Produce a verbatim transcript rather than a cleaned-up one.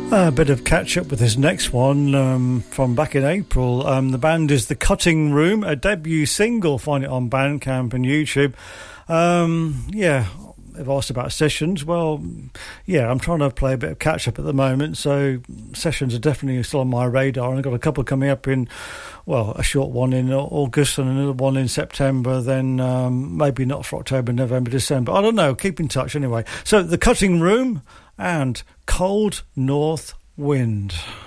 A bit of catch up with this next one um, from back in April. Um, the band is The Cutting Room, a debut single. Find it on Bandcamp and YouTube. Um, yeah, they've asked about sessions. Well, yeah, I'm trying to play a bit of catch up at the moment, so sessions are definitely still on my radar. And I've got a couple coming up in, well, a short one in August and another one in September, then um, maybe not for October, November, December. I don't know. Keep in touch anyway. So The Cutting Room and Cold North Wind.